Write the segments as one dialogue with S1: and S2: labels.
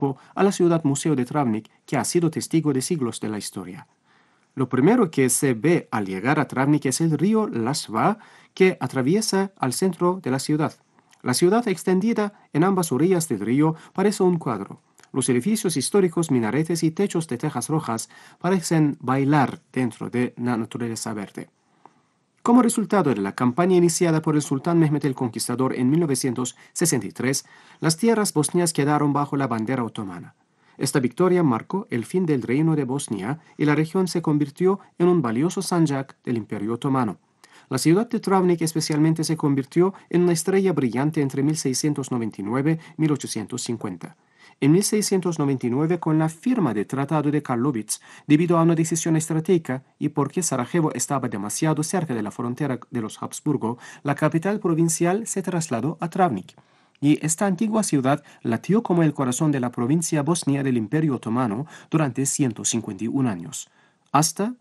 S1: a la ciudad museo de Travnik, que ha sido testigo de siglos de la historia. Lo primero que se ve al llegar a Travnik es el río Lasva, que atraviesa al centro de la ciudad. La ciudad extendida en ambas orillas del río parece un cuadro. Los edificios históricos, minaretes y techos de tejas rojas parecen bailar dentro de la naturaleza verde. Como resultado de la campaña iniciada por el sultán Mehmed el Conquistador en 1963, las tierras bosnias quedaron bajo la bandera otomana. Esta victoria marcó el fin del reino de Bosnia y la región se convirtió en un valioso sanjak del Imperio Otomano. La ciudad de Travnik especialmente se convirtió en una estrella brillante entre 1699 y 1850. En 1699, con la firma del Tratado de Karlovic, debido a una decisión estratégica y porque Sarajevo estaba demasiado cerca de la frontera de los Habsburgo, la capital provincial se trasladó a Travnik. Y esta antigua ciudad latió como el corazón de la provincia bosnia del Imperio Otomano durante 151 años, hasta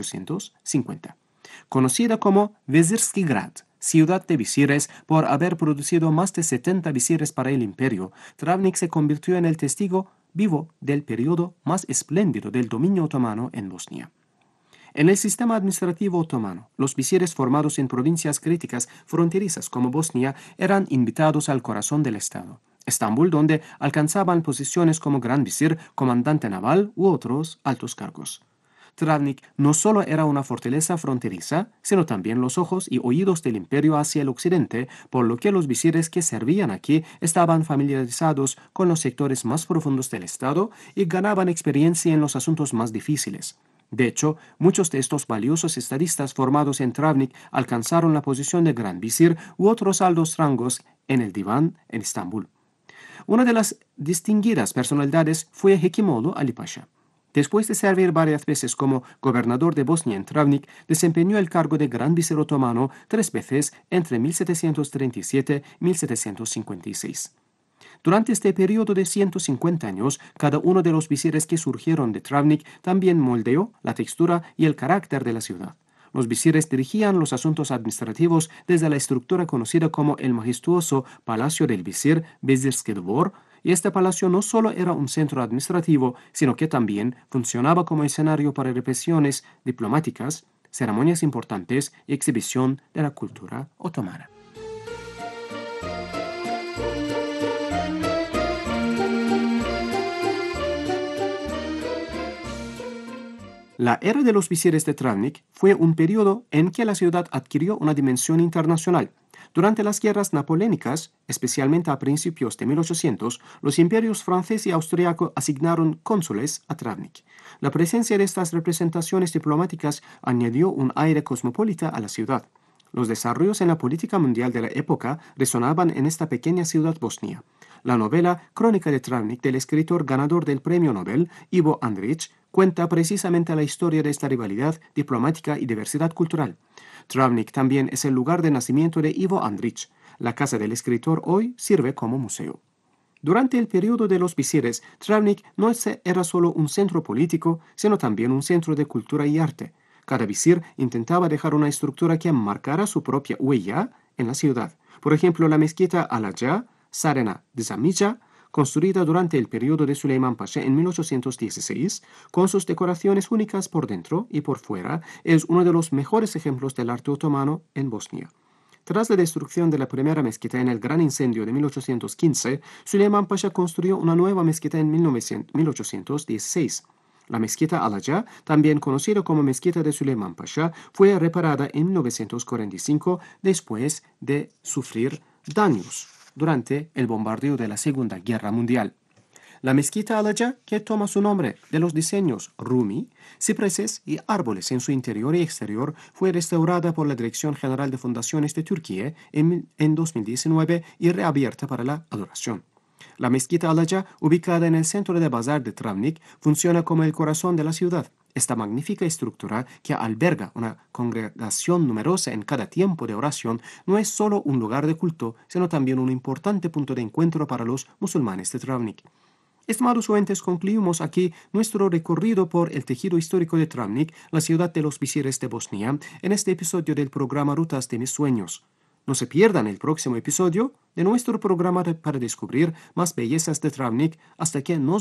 S1: 1850. Conocida como Vezirski Grad, ciudad de visires, por haber producido más de 70 visires para el imperio, Travnik se convirtió en el testigo vivo del periodo más espléndido del dominio otomano en Bosnia. En el sistema administrativo otomano, los visires formados en provincias críticas fronterizas como Bosnia eran invitados al corazón del Estado, Estambul, donde alcanzaban posiciones como gran visir, comandante naval u otros altos cargos. Travnik no solo era una fortaleza fronteriza, sino también los ojos y oídos del imperio hacia el occidente, por lo que los visires que servían aquí estaban familiarizados con los sectores más profundos del Estado y ganaban experiencia en los asuntos más difíciles. De hecho, muchos de estos valiosos estadistas formados en Travnik alcanzaron la posición de gran visir u otros altos rangos en el diván en Estambul. Una de las distinguidas personalidades fue Hekimoğlu Ali Pasha. Después de servir varias veces como gobernador de Bosnia en Travnik, desempeñó el cargo de gran visir otomano 3 veces entre 1737 y 1756. Durante este periodo de 150 años, cada uno de los visires que surgieron de Travnik también moldeó la textura y el carácter de la ciudad. Los visires dirigían los asuntos administrativos desde la estructura conocida como el majestuoso Palacio del Visir Vezirski Dvor, y este palacio no solo era un centro administrativo, sino que también funcionaba como escenario para represiones diplomáticas, ceremonias importantes y exhibición de la cultura otomana. La era de los visires de Travnik fue un periodo en que la ciudad adquirió una dimensión internacional. Durante las guerras napoleónicas, especialmente a principios de 1800, los imperios francés y austriaco asignaron cónsules a Travnik. La presencia de estas representaciones diplomáticas añadió un aire cosmopolita a la ciudad. Los desarrollos en la política mundial de la época resonaban en esta pequeña ciudad bosnia. La novela Crónica de Travnik del escritor ganador del premio Nobel, Ivo Andrić, cuenta precisamente la historia de esta rivalidad diplomática y diversidad cultural. Travnik también es el lugar de nacimiento de Ivo Andrić. La casa del escritor hoy sirve como museo. Durante el periodo de los visires, Travnik no era solo un centro político, sino también un centro de cultura y arte. Cada visir intentaba dejar una estructura que marcara su propia huella en la ciudad. Por ejemplo, la mezquita Alaja Sarena de Zamija, construida durante el periodo de Süleyman Pasha en 1816, con sus decoraciones únicas por dentro y por fuera, es uno de los mejores ejemplos del arte otomano en Bosnia. Tras la destrucción de la primera mezquita en el gran incendio de 1815, Süleyman Pasha construyó una nueva mezquita en 1816. La mezquita Alaja, también conocida como mezquita de Süleyman Pasha, fue reparada en 1945 después de sufrir daños durante el bombardeo de la Segunda Guerra Mundial. La mezquita Alaja, que toma su nombre de los diseños Rumi, cipreses y árboles en su interior y exterior, fue restaurada por la Dirección General de Fundaciones de Turquía en 2019 y reabierta para la adoración. La mezquita Alaja, ubicada en el centro de Bazar de Travnik, funciona como el corazón de la ciudad. Esta magnífica estructura, que alberga una congregación numerosa en cada tiempo de oración, no es solo un lugar de culto, sino también un importante punto de encuentro para los musulmanes de Travnik. Estimados oyentes, concluimos aquí nuestro recorrido por el tejido histórico de Travnik, la ciudad de los visires de Bosnia, en este episodio del programa Rutas de mis sueños. No se pierdan el próximo episodio de nuestro programa para descubrir más bellezas de Travnik hasta que nos